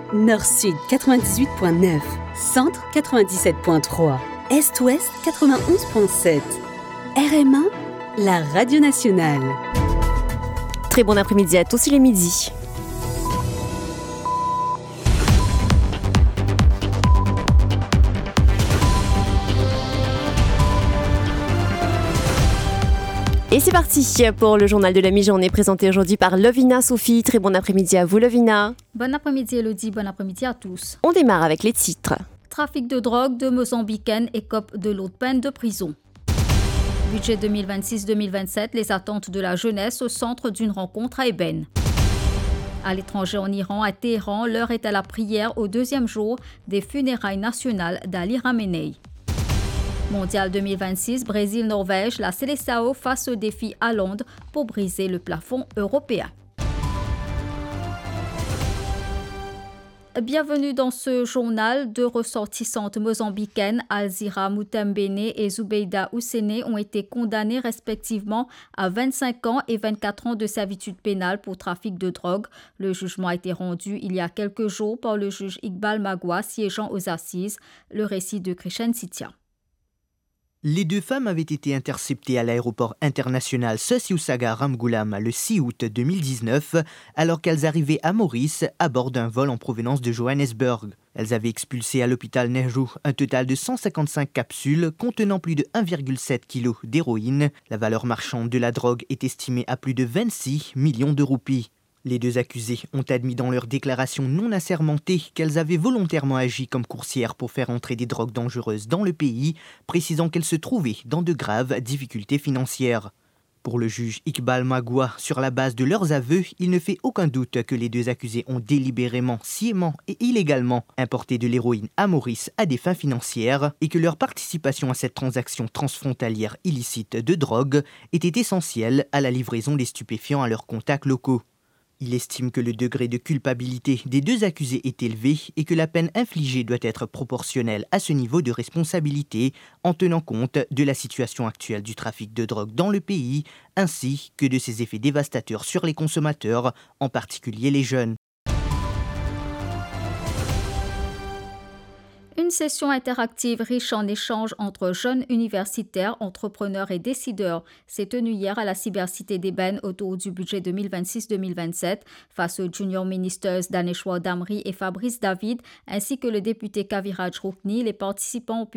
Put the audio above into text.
Nord-Sud 98.9, Centre 97.3, Est-Ouest 91.7. RM1, la radio nationale. Très bon après-midi à tous, il est midi. Et c'est parti pour le journal de la mi-journée présenté aujourd'hui par Lovina Sophie. Très bon après-midi à vous Lovina. Bon après-midi Elodie, bon après-midi à tous. On démarre avec les titres. Trafic de drogue de Mozambicaine écope de lourde peine de prison. Budget 2026-2027, les attentes de la jeunesse au centre d'une rencontre à Eben. À l'étranger en Iran, à Téhéran, l'heure est à la prière au deuxième jour des funérailles nationales d'Ali Khamenei. Mondial 2026, Brésil-Norvège, la Seleção face au défi à Londres pour briser le plafond européen. Bienvenue dans ce journal. Deux ressortissantes mozambicaines, Alzira Mutembene et Zubeida Oussene, ont été condamnées respectivement à 25 ans et 24 ans de servitude pénale pour trafic de drogue. Le jugement a été rendu il y a quelques jours par le juge Iqbal Magua, siégeant aux assises. Le récit de Krishen Sitia. Les deux femmes avaient été interceptées à l'aéroport international Sosiusaga Ramgoolam le 6 août 2019, alors qu'elles arrivaient à Maurice à bord d'un vol en provenance de Johannesburg. Elles avaient expulsé à l'hôpital Nehru un total de 155 capsules contenant plus de 1,7 kg d'héroïne. La valeur marchande de la drogue est estimée à plus de 26 millions de roupies. Les deux accusées ont admis dans leur déclaration non assermentée qu'elles avaient volontairement agi comme coursières pour faire entrer des drogues dangereuses dans le pays, précisant qu'elles se trouvaient dans de graves difficultés financières. Pour le juge Iqbal Magua, sur la base de leurs aveux, il ne fait aucun doute que les deux accusés ont délibérément, sciemment et illégalement importé de l'héroïne à Maurice à des fins financières et que leur participation à cette transaction transfrontalière illicite de drogue était essentielle à la livraison des stupéfiants à leurs contacts locaux. Il estime que le degré de culpabilité des deux accusés est élevé et que la peine infligée doit être proportionnelle à ce niveau de responsabilité en tenant compte de la situation actuelle du trafic de drogue dans le pays ainsi que de ses effets dévastateurs sur les consommateurs, en particulier les jeunes. Une session interactive riche en échanges entre jeunes universitaires, entrepreneurs et décideurs s'est tenue hier à la Cybercité d'Eben autour du budget 2026-2027 face aux Junior Ministers Daneshwar Damri et Fabrice David ainsi que le député Kaviraj Rukni. Les participants ont pu